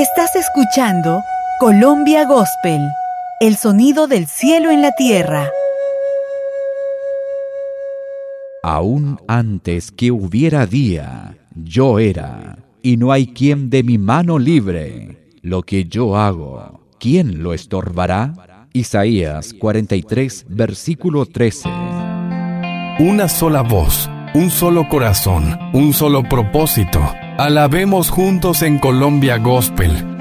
Estás escuchando Colombia Gospel, el sonido del cielo en la tierra. Aún antes que hubiera día, yo era, y no hay quien de mi mano libre. Lo que yo hago, ¿quién lo estorbará? Isaías 43, versículo 13. Una sola voz, un solo corazón, un solo propósito. Alabemos juntos en Colombia Gospel,